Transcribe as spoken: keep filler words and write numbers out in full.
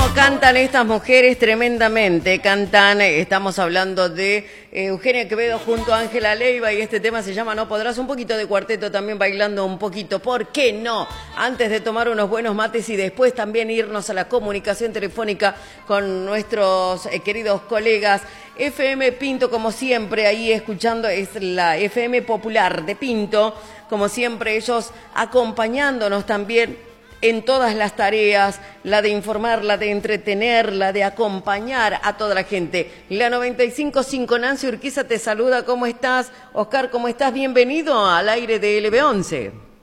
Cantan estas mujeres tremendamente, cantan, estamos hablando de eh, Eugenia Quevedo junto a Ángela Leiva y este tema se llama No Podrás, un poquito de cuarteto también bailando un poquito, ¿por qué no? Antes de tomar unos buenos mates y después también irnos a la comunicación telefónica con nuestros eh, queridos colegas. F M Pinto, como siempre, ahí escuchando, es la F M Popular de Pinto, como siempre ellos acompañándonos también en todas las tareas, la de informar, la de entretener, la de acompañar a toda la gente. La noventa y cinco punto cinco, Nancy Urquiza te saluda, ¿cómo estás? Oscar, ¿cómo estás? Bienvenido al aire de L B once.